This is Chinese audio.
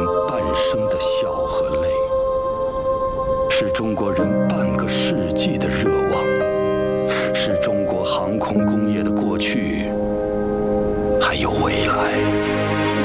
人半生的笑和泪，是中国人半个世纪的热望，是中国航空工业的过去，还有未来。